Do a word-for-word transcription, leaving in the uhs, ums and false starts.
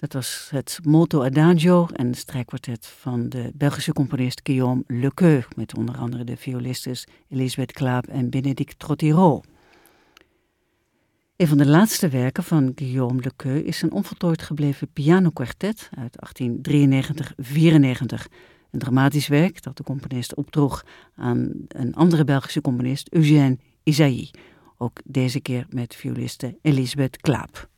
Dat was het Molto Adagio en het strijkkwartet van de Belgische componist Guillaume Lequeux, met onder andere de violistes Elisabeth Klaap en Bénédicte Trottireau. Een van de laatste werken van Guillaume Lequeux is een onvoltooid gebleven pianokwartet uit achttien drieënnegentig vierennegentig. Een dramatisch werk dat de componist opdroeg aan een andere Belgische componist, Eugène Ysaÿe. Ook deze keer met violiste Elisabeth Klaap.